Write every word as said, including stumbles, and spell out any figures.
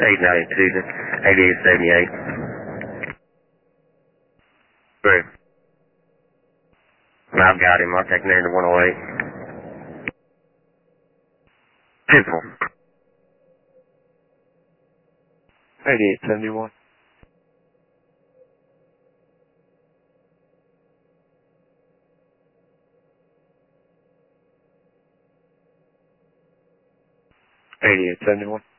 eight ninety-two to eighty-eight seventy-eight. Great. I've got him. I'll take him there to one oh eight. Simple. eighty-eight seventy-one. eighty-eight seventy-one.